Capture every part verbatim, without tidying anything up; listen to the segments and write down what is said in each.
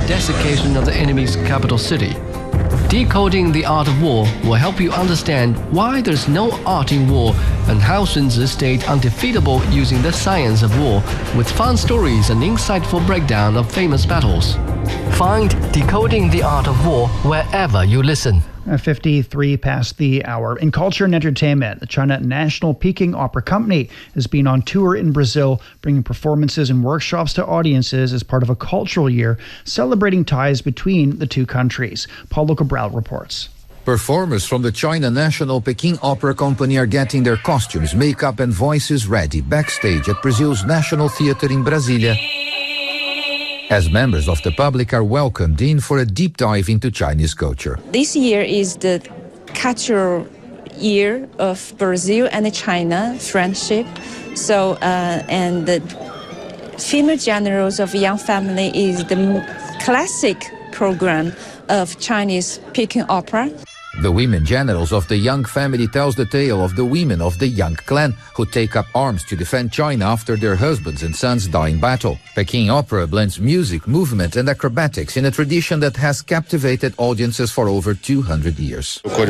desiccation of the enemy's capital city. Decoding the Art of War will help you understand why there's no art in war and how Sun Tzu stayed undefeatable using the science of war, with fun stories and insightful breakdown of famous battles. Find Decoding the Art of War wherever you listen. fifty-three past the hour. In culture and entertainment, the China National Peking Opera Company has been on tour in Brazil, bringing performances and workshops to audiences as part of a cultural year celebrating ties between the two countries. Paulo Cabral reports. Performers from the China National Peking Opera Company are getting their costumes, makeup and voices ready backstage at Brazil's National Theatre in Brasilia, as members of the public are welcomed in for a deep dive into Chinese culture. This year is the cultural year of Brazil and China friendship. So, uh, and the female generals of Young Family is the classic program of Chinese Peking opera. The women generals of the Yang family tells the tale of the women of the Yang clan who take up arms to defend China after their husbands and sons die in battle. Peking opera blends music, movement and acrobatics in a tradition that has captivated audiences for over two hundred years. I'm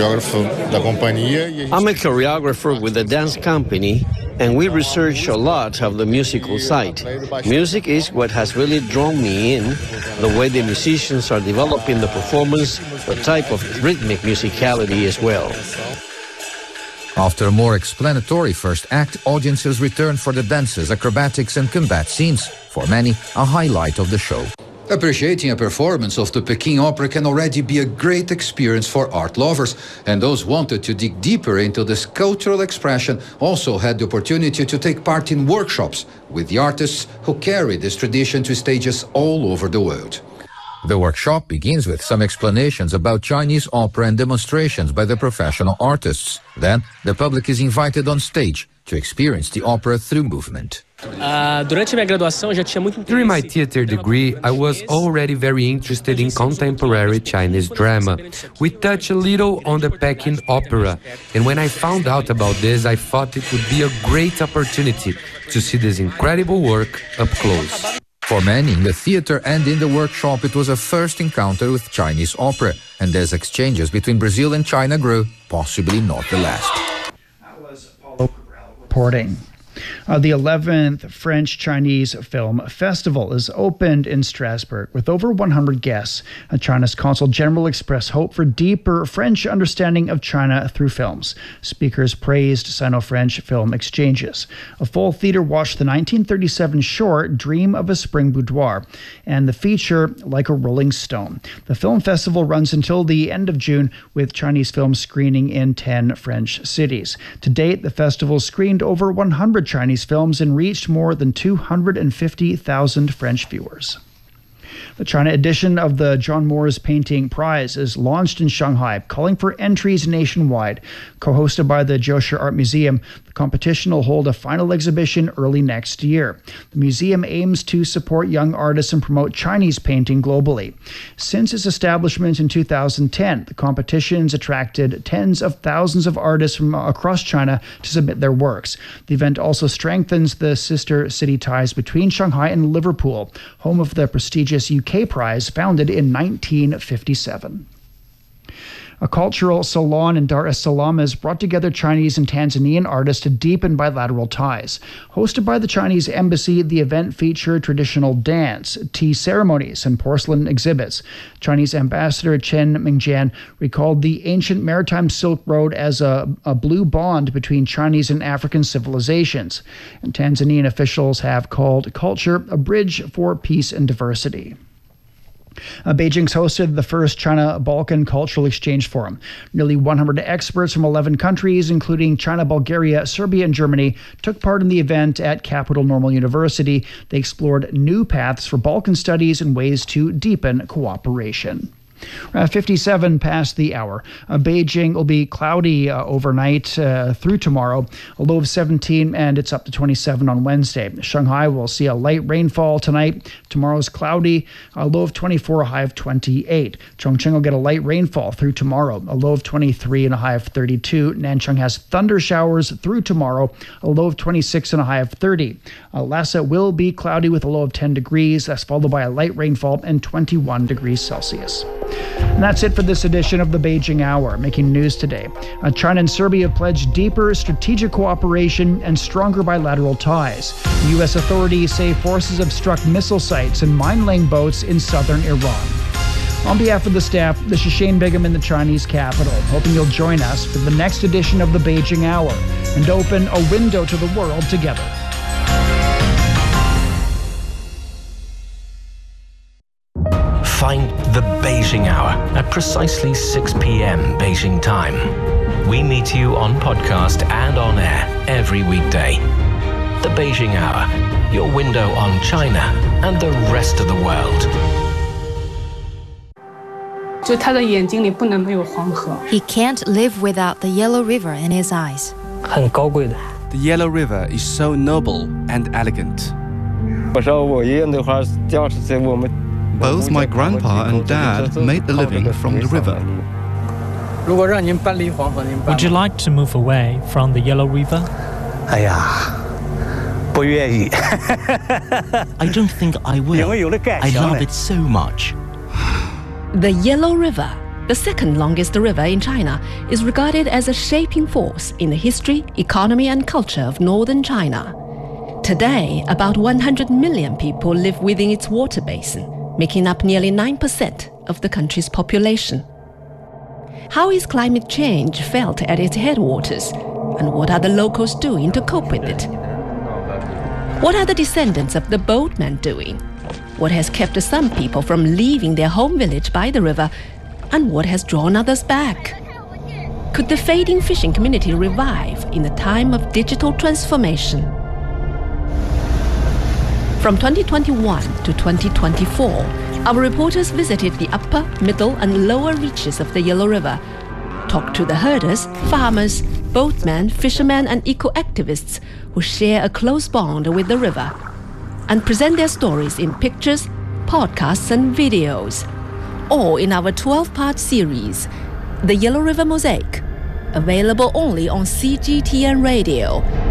a choreographer with a dance company, and we research a lot of the musical side. Music is what has really drawn me in, the way the musicians are developing the performance, the type of rhythmic musicality as well. After a more explanatory first act, audiences return for the dances, acrobatics and combat scenes, for many a highlight of the show. Appreciating a performance of the Peking opera can already be a great experience for art lovers, and those wanted to dig deeper into this cultural expression also had the opportunity to take part in workshops with the artists who carry this tradition to stages all over the world. The workshop begins with some explanations about Chinese opera and demonstrations by the professional artists. Then, the public is invited on stage to experience the opera through movement. During my theater degree, I was already very interested in contemporary Chinese drama. We touched a little on the Peking opera, and when I found out about this, I thought it would be a great opportunity to see this incredible work up close. For many in the theater and in the workshop, it was a first encounter with Chinese opera, and as exchanges between Brazil and China grew, possibly not the last. That was Paulo Cabral reporting. Uh, the eleventh French-Chinese Film Festival is opened in Strasbourg with over one hundred guests. Uh, China's Consul General expressed hope for deeper French understanding of China through films. Speakers praised Sino-French film exchanges. A full theater watched the nineteen thirty-seven short Dream of a Spring Boudoir and the feature Like a Rolling Stone. The film festival runs until the end of June, with Chinese films screening in ten French cities. To date, the festival screened over one hundred Chinese films and reached more than two hundred fifty thousand French viewers. The China edition of the John Moores Painting Prize is launched in Shanghai, calling for entries nationwide. Co-hosted by the Jiushi Art Museum, the competition will hold a final exhibition early next year. The museum aims to support young artists and promote Chinese painting globally. Since its establishment in two thousand ten, the competition's attracted tens of thousands of artists from across China to submit their works. The event also strengthens the sister city ties between Shanghai and Liverpool, home of the prestigious U K Prize founded in nineteen fifty-seven. A cultural salon in Dar es Salaam has brought together Chinese and Tanzanian artists to deepen bilateral ties. Hosted by the Chinese embassy, the event featured traditional dance, tea ceremonies, and porcelain exhibits. Chinese ambassador Chen Mingjian recalled the ancient maritime Silk Road as a, a blue bond between Chinese and African civilizations. And Tanzanian officials have called culture a bridge for peace and diversity. Uh, Beijing's hosted the first China-Balkan Cultural Exchange Forum. Nearly one hundred experts from eleven countries, including China, Bulgaria, Serbia, and Germany, took part in the event at Capital Normal University. They explored new paths for Balkan studies and ways to deepen cooperation. Uh, fifty-seven past the hour. Uh, Beijing will be cloudy uh, overnight uh, through tomorrow, a low of seventeen, and it's up to twenty-seven on Wednesday. Shanghai will see a light rainfall tonight. Tomorrow's cloudy, a low of twenty-four, a high of twenty-eight. Chongqing will get a light rainfall through tomorrow, a low of twenty-three and a high of thirty-two. Nanchang has thunder showers through tomorrow, a low of twenty-six and a high of thirty. Uh, Lhasa will be cloudy with a low of ten degrees. That's followed by a light rainfall and twenty-one degrees Celsius. And that's it for this edition of the Beijing Hour. Making news today, uh, China and Serbia pledged deeper strategic cooperation and stronger bilateral ties. U S authorities say forces have struck missile sites and mine-laying boats in southern Iran. On behalf of the staff, this is Shane Bigham in the Chinese capital, hoping you'll join us for the next edition of the Beijing Hour and open a window to the world together. Find the Beijing Hour at precisely six p.m. Beijing time. We meet you on podcast and on air every weekday. The Beijing Hour, your window on China and the rest of the world. He can't live without the Yellow River in his eyes. The Yellow River is so noble and elegant. Both my grandpa and dad made a living from the river. Would you like to move away from the Yellow River? I don't think I will. I love it so much. The Yellow River, the second longest river in China, is regarded as a shaping force in the history, economy, and culture of northern China. Today, about one hundred million people live within its water basin, making up nearly nine percent of the country's population. How is climate change felt at its headwaters, and what are the locals doing to cope with it? What are the descendants of the boatmen doing? What has kept some people from leaving their home village by the river, and what has drawn others back? Could the fading fishing community revive in the time of digital transformation? From twenty twenty-one to twenty twenty-four, our reporters visited the upper, middle, and lower reaches of the Yellow River, talked to the herders, farmers, boatmen, fishermen, and eco-activists who share a close bond with the river, and present their stories in pictures, podcasts, and videos, all in our twelve-part series, The Yellow River Mosaic, available only on C G T N Radio